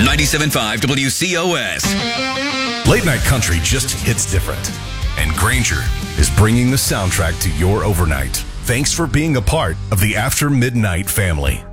97.5 WCOS. Late night country just hits different. And Granger is bringing the soundtrack to your overnight. Thanks for being a part of the After Midnight family.